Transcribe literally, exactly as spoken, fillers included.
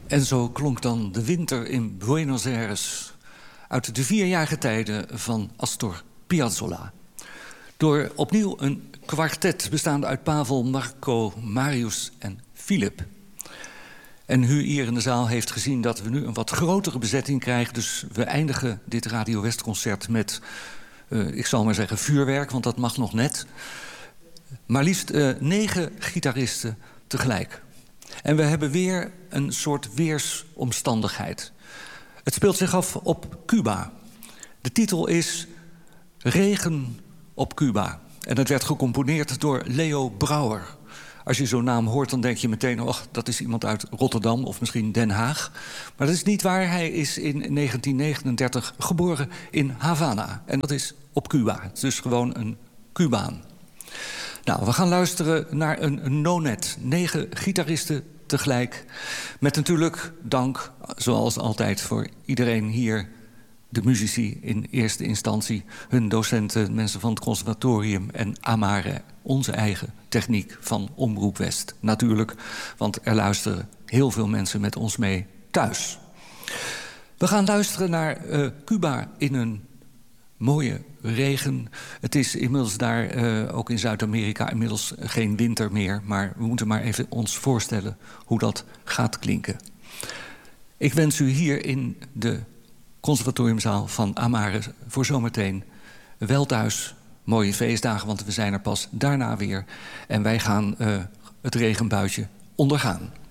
En zo klonk dan de winter in Buenos Aires uit de vierjarige tijden van Astor Piazzolla. Door opnieuw een kwartet bestaande uit Pavel, Marco, Marius en Philip. En u hier in de zaal heeft gezien dat we nu een wat grotere bezetting krijgen. Dus we eindigen dit Radio West-concert met, uh, ik zal maar zeggen, vuurwerk, want dat mag nog net. Maar liefst uh, negen gitaristen tegelijk. En we hebben weer een soort weersomstandigheid. Het speelt zich af op Cuba. De titel is Regen op Cuba. En het werd gecomponeerd door Leo Brouwer. Als je zo'n naam hoort, dan denk je meteen, oh, dat is iemand uit Rotterdam of misschien Den Haag. Maar dat is niet waar. Hij is in negentien negenendertig geboren in Havana. En dat is op Cuba. Het is dus gewoon een Cubaan. Nou, we gaan luisteren naar een nonet. Negen gitaristen tegelijk. Met natuurlijk dank, zoals altijd, voor iedereen hier. De muzici in eerste instantie, hun docenten, mensen van het conservatorium en Amare, onze eigen techniek van Omroep West. Natuurlijk, want er luisteren heel veel mensen met ons mee thuis. We gaan luisteren naar uh, Cuba in een mooie regen. Het is inmiddels daar, uh, ook in Zuid-Amerika, inmiddels geen winter meer. Maar we moeten maar even ons voorstellen hoe dat gaat klinken. Ik wens u hier in de conservatoriumzaal van Amare voor zometeen wel thuis. Mooie feestdagen, want we zijn er pas daarna weer. En wij gaan uh, het regenbuitje ondergaan.